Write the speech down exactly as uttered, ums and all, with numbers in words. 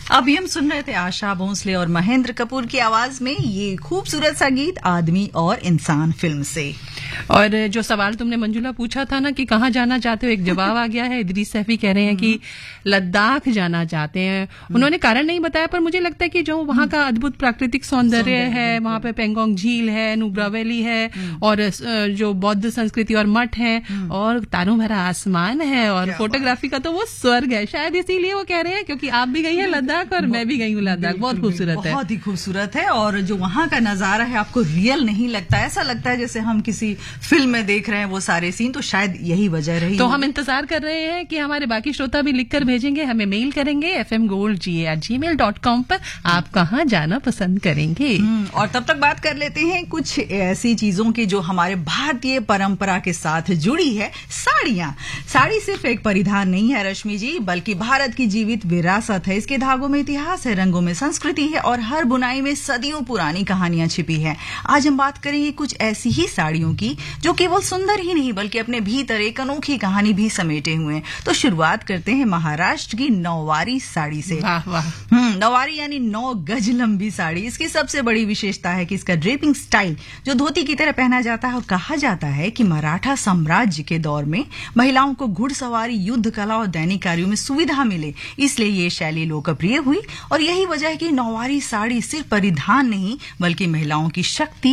अभी हम सुन रहे थे आशा भोसले और महेंद्र कपूर की आवाज में ये खूबसूरत सा गीत आदमी और इंसान फिल्म से। और जो सवाल तुमने मंजुला पूछा था ना कि कहाँ जाना चाहते हो, एक जवाब आ गया है। इदरीस सैफी कह रहे हैं कि लद्दाख जाना चाहते हैं। उन्होंने कारण नहीं बताया, पर मुझे लगता है कि जो वहाँ का अद्भुत प्राकृतिक सौंदर्य है, वहाँ पे पेंगोंग झील है, नुब्रा वैली है, और जो बौद्ध संस्कृति और मठ है, और तारों भरा आसमान है, और फोटोग्राफी का तो वो स्वर्ग है। शायद इसीलिए वो कह रहे हैं, क्योंकि आप भी गई है लद्दाख और मैं भी गई हूँ लद्दाख। बहुत खूबसूरत है, बहुत ही खूबसूरत है। और जो वहाँ का नजारा है आपको रियल नहीं लगता, ऐसा लगता है जैसे हम किसी फिल्म में देख रहे हैं वो सारे सीन। तो शायद यही वजह रही। तो हम इंतजार कर रहे हैं कि हमारे बाकी श्रोता भी लिखकर भेजेंगे, हमें मेल करेंगे एफ एम गोल्ड जी एट जी मेल डॉट कॉम पर आप कहाँ जाना पसंद करेंगे। और तब तक बात कर लेते हैं कुछ ऐसी चीजों की जो हमारे भारतीय परंपरा के साथ जुड़ी है। साड़ियां। साड़ी सिर्फ एक परिधान नहीं है रश्मि जी, बल्कि भारत की जीवित विरासत है। इसके धागों में इतिहास है, रंगों में संस्कृति है, और हर बुनाई में सदियों पुरानी कहानियां छिपी है। आज हम बात करेंगे कुछ ऐसी ही साड़ियों की जो केवल सुंदर ही नहीं बल्कि अपने भीतर एक अनोखी कहानी भी समेटे हुए हैं। तो शुरुआत करते हैं महाराष्ट्र की नौवारी साड़ी से। वाह वाह। हम्म नौवारी यानी नौ गज लंबी साड़ी। इसकी सबसे बड़ी विशेषता है कि इसका ड्रेपिंग स्टाइल जो धोती की तरह पहना जाता है। और कहा जाता है कि मराठा साम्राज्य के दौर में महिलाओं को घुड़सवारी, युद्ध कला और दैनिक कार्यों में सुविधा मिले, इसलिए ये शैली लोकप्रिय हुई। और यही वजह है कि नौवारी साड़ी सिर्फ परिधान नहीं बल्कि महिलाओं की शक्ति